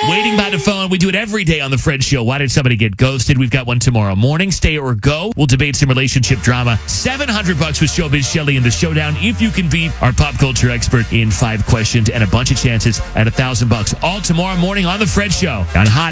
Waiting by the phone. We do it every day on The Fred Show. Why did somebody get ghosted? We've got one tomorrow morning. Stay or go. We'll debate some relationship drama. $700 with Showbiz Shelley in the showdown. If you can beat our pop culture expert in 5 questions and a bunch of chances at $1,000. All tomorrow morning on The Fred Show on Hot